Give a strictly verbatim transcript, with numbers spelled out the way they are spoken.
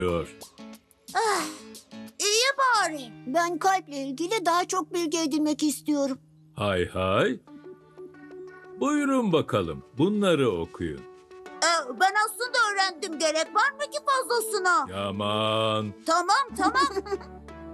Ah, iyi bari. Ben kalple ilgili daha çok bilgi edinmek istiyorum. Hay hay. Buyurun bakalım, bunları okuyun. Ee, ben aslında öğrendim. Gerek var mı ki fazlasına? Yaman. Tamam, tamam.